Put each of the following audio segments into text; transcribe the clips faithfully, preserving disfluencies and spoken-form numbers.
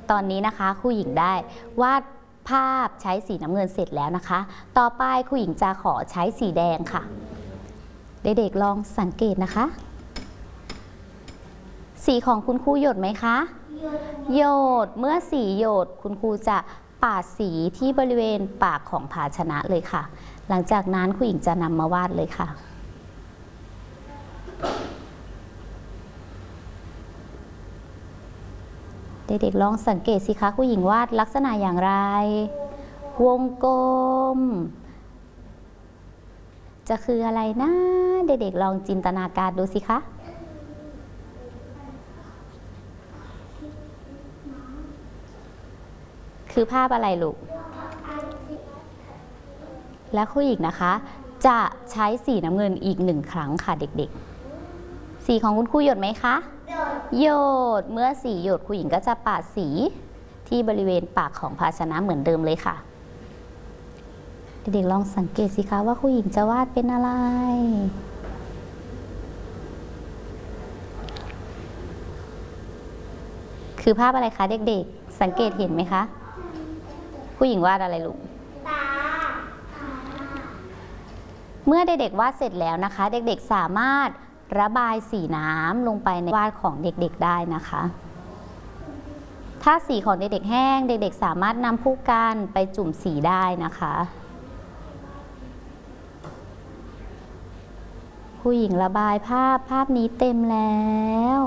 ตอนนี้นะคะครูหญิงได้วาดภาพใช้สีน้ำเงินเสร็จแล้วนะคะ ต่อไปครูหญิงจะขอใช้สีแดงค่ะเด็กๆลองสังเกตนะคะสีของคุณครูหยดไหมคะหยดเมื่อสีหยดคุณครูจะปาดสีที่บริเวณปากของภาชนะเลยค่ะหลังจากนั้นครูหญิงจะนำมาวาดเลยค่ะเด็กๆลองสังเกตสิคะครูหญิงวาดลักษณะอย่างไรวงกลมจะคืออะไรนะเด็กๆลองจินตนาการดูสิคะคือภาพอะไรลูกและครูหญิงนะคะจะใช้สีน้ำเงินอีกหนึ่งครั้งค่ะเด็กๆสีของคุณครูหยดไหมคะหยดเมื่อสีหยดครูหญิงก็จะปาดสีที่บริเวณปากของภาชนะเหมือนเดิมเลยค่ะเด็กๆลองสังเกตสิคะว่าครูหญิงจะวาดเป็นอะไรคือภาพอะไรคะเด็กๆสังเกตเห็นไหมคะครูหญิงวาดอะไรลูกเมื่อเด็กๆวาดเสร็จแล้วนะคะเด็กๆสามารถระบายสีน้ำลงไปในวาดของเด็กๆได้นะคะถ้าสีของเด็กๆแห้งเด็กๆสามารถนำผู้กันไปจุ่มสีได้นะคะครูหญิงระบายภาพภาพนี้เต็มแล้ว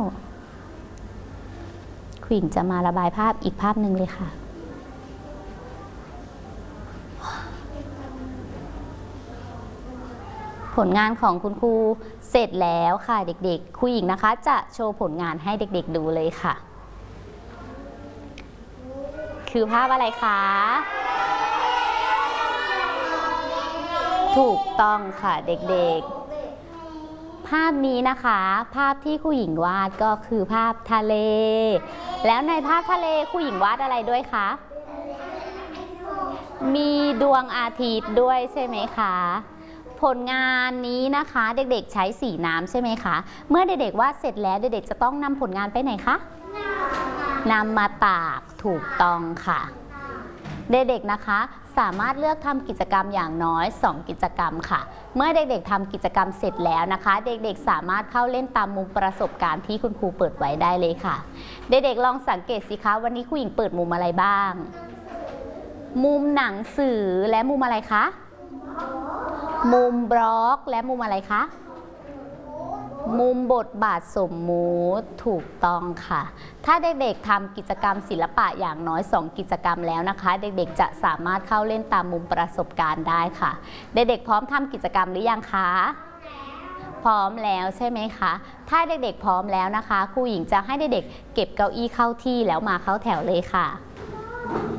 ครูหญิงจะมาระบายภาพอีกภาพหนึ่งเลยค่ะผลงานของคุณครูเสร็จแล้วค่ะเด็กๆครูหญิงนะคะจะโชว์ผลงานให้เด็กๆดูเลยค่ะคือภาพอะไรคะถูกต้องค่ะเด็กๆภาพนี้นะคะภาพที่ครูหญิงวาดก็คือภาพทะเลแล้วในภาพทะเลครูหญิงวาดอะไรด้วยคะมีดวงอาทิตย์ด้วยใช่ไหมคะผลงานนี้นะคะเด็กๆใช้สีน้ำใช่ไหมคะเมื่อเด็กๆวาดเสร็จแล้วเด็กๆจะต้องนำผลงานไปไหนคะนำมาตากถูกต้องค่ะเด็กๆนะคะสามารถเลือกทำกิจกรรมอย่างน้อยสองกิจกรรมค่ะเมื่อเด็กๆทำกิจกรรมเสร็จแล้วนะคะเด็กๆสามารถเข้าเล่นตามมุมประสบการณ์ที่คุณครูเปิดไว้ได้เลยค่ะเด็กๆลองสังเกตสิคะวันนี้ครูหญิงเปิดมุมอะไรบ้างมุมหนังสือและมุมอะไรคะมุมบล็อกและมุมอะไรคะมุมบทบาทสมมุติถูกต้องค่ะถ้าเด็กๆทำกิจกรรมศิลปะอย่างน้อยสองกิจกรรมแล้วนะคะเด็กๆจะสามารถเข้าเล่นตามมุมประสบการณ์ได้ค่ะเด็กๆพร้อมทำกิจกรรมหรือยังคะพร้อมแล้วใช่ไหมคะถ้าเด็กๆพร้อมแล้วนะคะครูหญิงจะให้เด็กๆเก็บเก้าอี้เข้าที่แล้วมาเข้าแถวเลยค่ะ